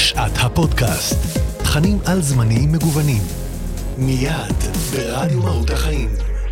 שעת הפודקאסט. תכנים על זמניים מגוונים. מיד ברדיו מהות החיים.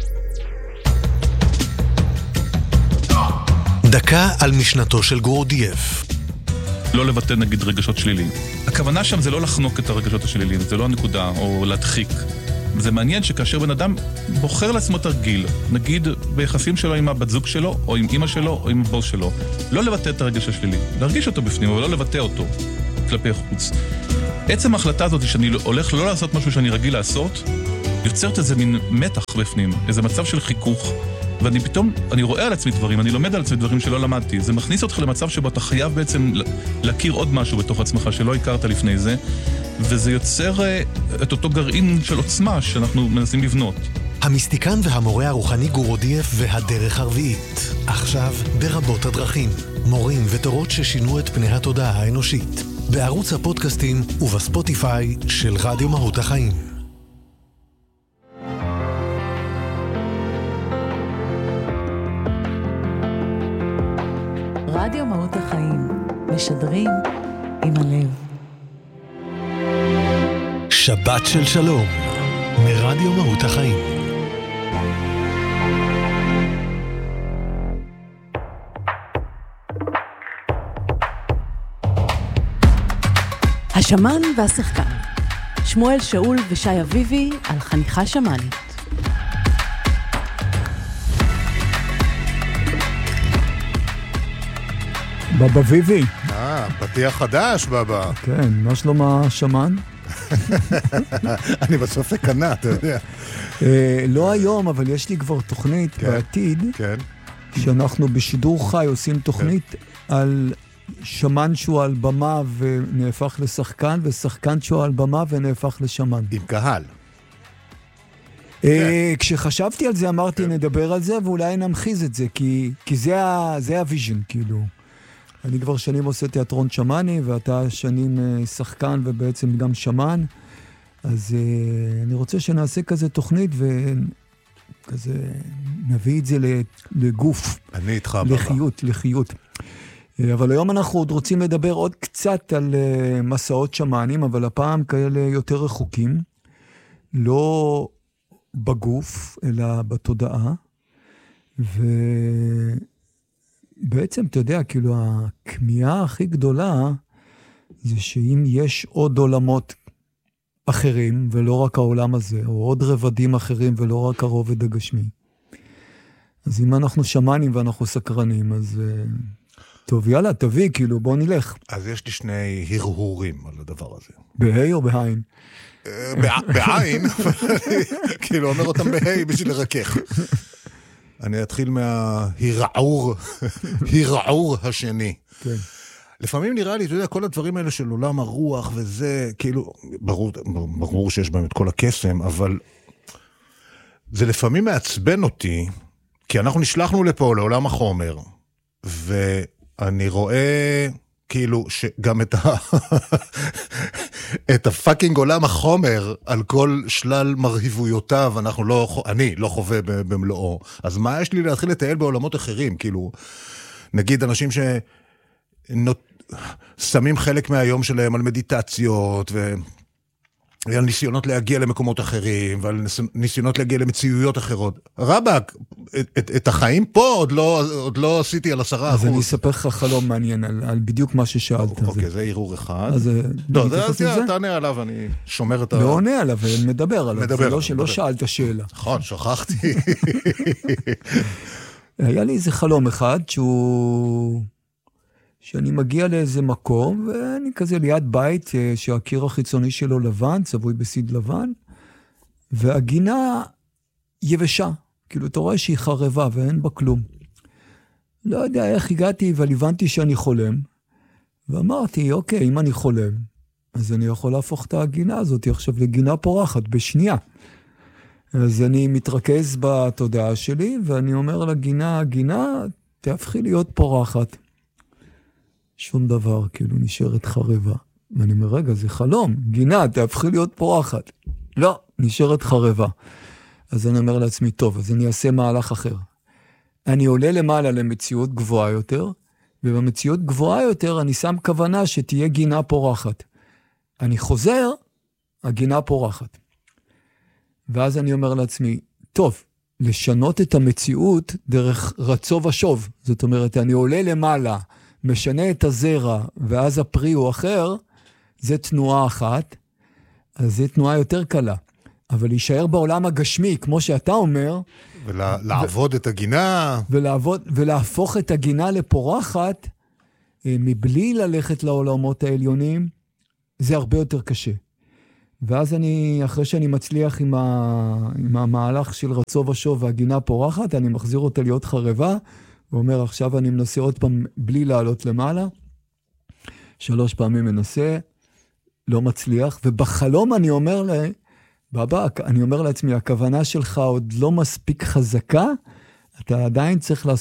דקה על משנתו של גורדייף. לא לבטא נגיד רגשות שליליים. הכוונה שם זה לא לחנוק את הרגשות השליליים, זה לא הנקודה, או להדחיק. זה מעניין שכאשר בן אדם בוחר לעצמו תרגיל, נגיד ביחסים שלו עם הבת זוג שלו, או עם אמא שלו, או עם הבוס שלו, לא לבטא את הרגש השלילי, להרגיש אותו בפנים, אבל לא לבטא אותו כלפי חוץ. עצם ההחלטה הזאת שאני הולך לא לעשות משהו שאני רגיל לעשות, יוצרת איזה מין מתח בפנים, איזה מצב של חיכוך, ואני פתאום, אני רואה על עצמי דברים, אני לומד על עצמי דברים שלא למדתי. זה מכניס אותך למצב שבו אתה חייב בעצם להכיר עוד משהו בתוך עצמך שלא הכרת לפני זה, וזה יוצר את אותו גרעין של עוצמה שאנחנו מנסים לבנות. המיסטיקן והמורה הרוחני גורדייף והדרך הרביעית. עכשיו ברבות הדרכים. מורים ותורות ששינו את פני התודעה האנושית. בערוץ הפודקאסטים ובספוטיפיי של רדיו מהות החיים. רדיו מהות החיים, משדרים עם הלב. שבת של שלום, מרדיו מהות החיים. השמן והשחקן, שמואל שאול ושי אביבי על חניכה שמנית. בבא ויבי. פתיח חדש, בבא. כן, מה שלמה שמן? אני בסוף הקנה, אתה יודע. לא היום, אבל יש לי כבר תוכנית בעתיד, שאנחנו בשידור חי עושים תוכנית על שמן שהוא על במה ונהפך לשחקן, ושחקן שהוא על במה ונהפך לשמן. עם קהל. כשחשבתי על זה אמרתי נדבר על זה, ואולי נמחיז את זה, כי זה הוויז'ן, כאילו. אני כבר שנים עושה תיאטרון שמני, ואתה שנים שחקן ובעצם גם שמן. אז אני רוצה שנעשה כזה תוכנית, וכזה נביא את זה לגוף. אני איתך לחיות. אבל היום אנחנו עוד רוצים לדבר עוד קצת על מסעות שמנים, אבל הפעם כאלה יותר רחוקים. לא בגוף, אלא בתודעה. בעצם, אתה יודע, כאילו, הכמיהה הכי גדולה זה שאם יש עוד עולמות אחרים, ולא רק העולם הזה, או עוד רבדים אחרים, ולא רק הרובד הגשמי. אז אם אנחנו שמנים ואנחנו סקרנים, אז טוב, יאללה, תביא, כאילו, בוא נלך. אז יש לי שני הרהורים על הדבר הזה. בהי או בהין? בעין, כאילו, אומר אותם בהי בשביל לרכך. אני אתחיל מההירעור השני. כן. לפעמים נראה לי, אתה יודע, כל הדברים האלה של עולם הרוח וזה, כאילו, ברור שיש בהם את כל הקסם, אבל זה לפעמים מעצבן אותי, כי אנחנו נשלחנו לפה לעולם החומר, ואני רואה כאילו שגם את הפאקינג עולם החומר על כל שלל מרהיבויותיו, אני לא חווה במלואו. אז מה יש לי להתחיל לטייל בעולמות אחרים? כאילו, נגיד אנשים ששמים חלק מהיום שלהם על מדיטציות, ועל ניסיונות להגיע למקומות אחרים, ועל ניסיונות להגיע למציאויות אחרות. רבק, את החיים פה עוד לא עשיתי על 10%. אז אני אספר לך חלום מעניין על בדיוק מה ששאלת. אוקיי, זה ערעור אחד. אז תענה עליו, אני שומר את ה... לא עונה עליו, מדבר עליו. זה לא שלא שאלת שאלה. נכון, שכחתי. היה לי איזה חלום אחד שאני מגיע לאיזה מקום, ואני כזה ליד בית שהקיר החיצוני שלו לבן, צבוי בסיד לבן, והגינה יבשה. כאילו, אתה רואה שהיא חרבה ואין בה כלום. לא יודע איך הגעתי, אבל הבנתי שאני חולם, ואמרתי, אוקיי, אם אני חולם, אז אני יכול להפוך את הגינה הזאת עכשיו לגינה פורחת בשנייה. אז אני מתרכז בתודעה שלי, ואני אומר לגינה, הגינה תהפכי להיות פורחת. שום דבר, כאילו נשארת חרבה. ואני אומר, רגע, זה חלום, גינה, תהפכי להיות פורחת. לא, נשארת חרבה. אז אני אומר לעצמי, טוב, אז אני אעשה מהלך אחר. אני עולה למעלה למציאות גבוהה יותר, ובמציאות גבוהה יותר אני שם כוונה שתהיה גינה פורחת. אני חוזר, הגינה פורחת. ואז אני אומר לעצמי, טוב, לשנות את המציאות דרך רצו ושוב. זאת אומרת, אני עולה למעלה, משנה את הזרע, ואז הפרי הוא אחר, זה תנועה אחת, אז זה תנועה יותר קלה. אבל להישאר בעולם הגשמי, כמו שאתה אומר, ולעבוד את הגינה. ולהפוך את הגינה לפורחת, מבלי ללכת לעולמות העליונים, זה הרבה יותר קשה. ואז אני, אחרי שאני מצליח עם המהלך של רצו ושוב והגינה פורחת, אני מחזיר אותה להיות חרבה, ואומר, עכשיו אני מנסה עוד פעם בלי לעלות למעלה. 3 פעמים מנסה, לא מצליח, ובחלום אני אומר בבא, אני אומר לעצמי, הכוונה שלך עוד לא מספיק חזקה, אתה עדיין צריך